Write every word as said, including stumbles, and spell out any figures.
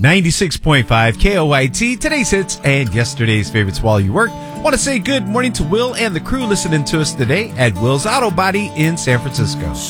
ninety-six point five K O I T, today's hits and yesterday's favorites while you work. Want to say good morning to Will and the crew listening to us today at Will's Auto Body in San Francisco.